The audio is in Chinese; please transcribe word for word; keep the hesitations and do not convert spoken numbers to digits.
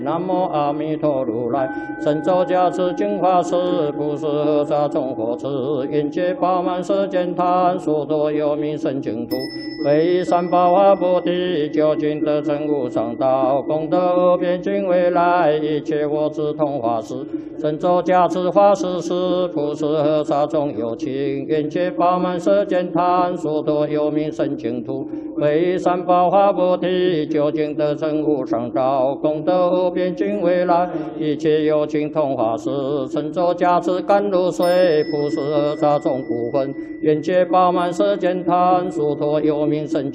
南无阿弥陀如来，神咒加持净法师，不是和沙众佛持，愿界饱满世间贪，所多有名圣净土，为三宝化菩提，究竟得成无上道，功德无边尽未来，一切我智同法师，神咒加持法师时，不是和沙众有情，愿界饱满世间贪，所多有名圣净土，为三宝化菩提，究竟得成无上道，功德无边尽未来，一切有情同法师，神咒加持甘露水，不是和沙众不分，愿界饱满世间贪，所多有名圣